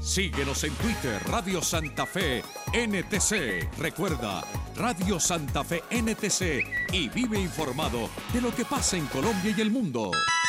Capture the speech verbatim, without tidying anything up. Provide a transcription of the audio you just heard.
Síguenos en Twitter, Radio Santa Fe N T C. Recuerda, Radio Santa Fe N T C y vive informado de lo que pasa en Colombia y el mundo.